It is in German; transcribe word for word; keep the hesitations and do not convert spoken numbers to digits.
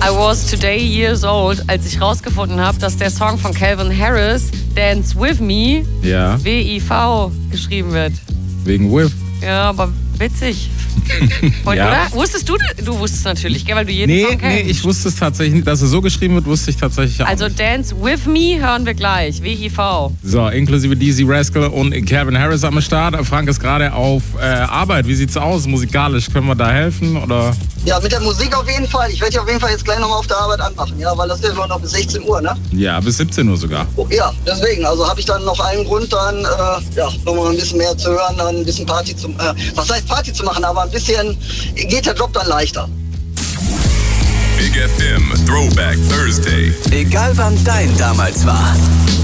I was today years old, als ich rausgefunden habe, dass der Song von Calvin Harris, Dance With Me, ja. W I V geschrieben wird. Wegen With. Ja, aber witzig. Und, ja. Oder? Wusstest du, du wusstest natürlich, gell, weil du jeden nee, Song kennst. Nee, ich wusste es tatsächlich nicht. Dass es so geschrieben wird, wusste ich tatsächlich auch Also nicht. Dance With Me hören wir gleich, W I V. So, inklusive D Z Rascal und Calvin Harris am Start. Frank ist gerade auf äh, Arbeit. Wie sieht's aus musikalisch? Können wir da helfen? Oder? Ja, mit der Musik auf jeden Fall. Ich werde dich auf jeden Fall jetzt gleich nochmal auf der Arbeit anmachen, ja, weil das ist ja noch bis sechzehn Uhr, ne? Ja, bis siebzehn Uhr sogar. Oh, ja, deswegen. Also habe ich dann noch einen Grund, dann äh, ja, nochmal ein bisschen mehr zu hören, dann ein bisschen Party zu äh, was heißt Party zu machen, aber ein bisschen geht der Job dann leichter. Big F M Throwback Thursday. Egal wann dein damals war.